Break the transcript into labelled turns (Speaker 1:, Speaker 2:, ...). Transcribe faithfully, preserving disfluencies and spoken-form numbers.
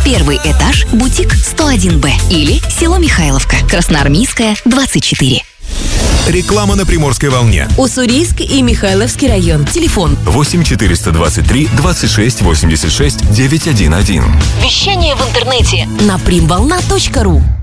Speaker 1: Первый этаж, бутик сто один бэ. Или село Михайловка, Красноармейская, двадцать четыре.
Speaker 2: Реклама на Приморской волне.
Speaker 3: Уссурийск и Михайловский район. Телефон
Speaker 2: восемь четыреста двадцать три двадцать шесть восемьдесят шесть девятьсот одиннадцать.
Speaker 1: Вещание в интернете
Speaker 3: на примволна точка ру.